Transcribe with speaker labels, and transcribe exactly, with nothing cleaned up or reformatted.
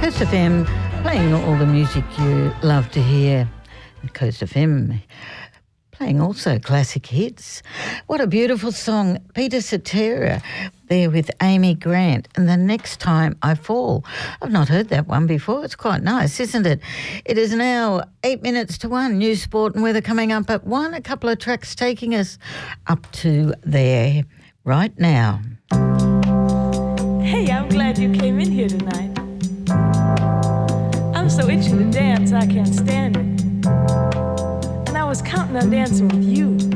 Speaker 1: Coast F M, playing all the music you love to hear. Coast F M, playing also classic hits. What a beautiful song. Peter Cetera there with Amy Grant. And The Next Time I Fall. I've not heard that one before. It's quite nice, isn't it? It is now eight minutes to one. News, sport and weather coming up at one. A couple of tracks taking us up to there right now.
Speaker 2: Hey, I'm glad you came in here tonight. I'm so itchy to dance, I can't stand it. And I was counting on dancing with you.